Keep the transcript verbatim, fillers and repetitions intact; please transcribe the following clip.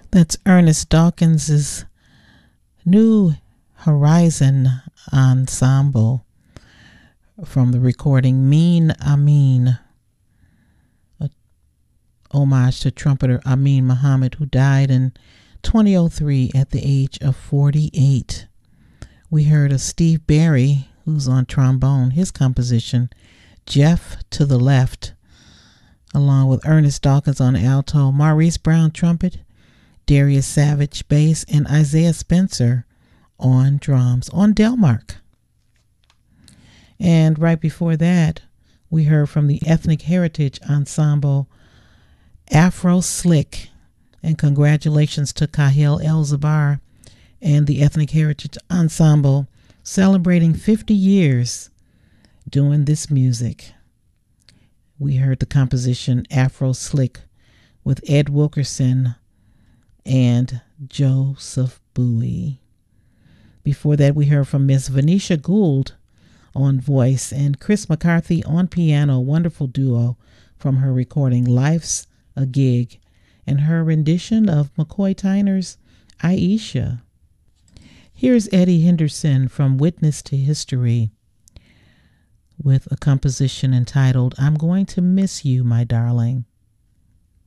That's Ernest Dawkins's New Horizon Ensemble from the recording Mean Amin, a homage to trumpeter Amin Muhammad, who died in twenty oh three at the age of forty-eight. We heard of Steve Barry, who's on trombone, his composition Jeff to the Left, along with Ernest Dawkins on alto, Maurice Brown trumpet, Darius Savage bass, and Isaiah Spencer on drums on Delmark. And right before that, we heard from the Ethnic Heritage Ensemble Afro Slick, and congratulations to Kahil El-Zabar and the Ethnic Heritage Ensemble celebrating fifty years doing this music. We heard the composition Afro Slick with Ed Wilkerson and Joseph Bowie. Before that, we heard from Miss Venetia Gould on voice and Chris McCarthy on piano, wonderful duo from her recording Life's a Gig, and her rendition of McCoy Tyner's Aisha. Here's Eddie Henderson from Witness to History with a composition entitled I'm Going to Miss You, My Darling.